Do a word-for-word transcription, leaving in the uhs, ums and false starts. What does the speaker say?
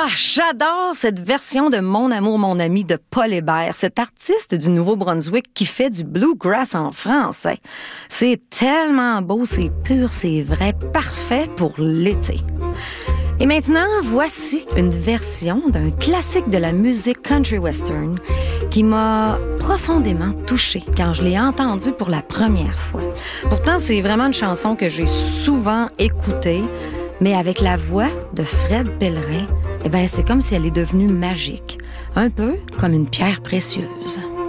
Ah, j'adore cette version de Mon amour, mon ami de Paul Hébert, cet artiste du Nouveau-Brunswick qui fait du bluegrass en français. C'est tellement beau, c'est pur, c'est vrai, parfait pour l'été. Et maintenant, voici une version d'un classique de la musique country western qui m'a profondément touchée quand je l'ai entendue pour la première fois. Pourtant, c'est vraiment une chanson que j'ai souvent écoutée, mais avec la voix de Fred Pellerin, eh ben, c'est comme si elle est devenue magique, un peu comme une pierre précieuse.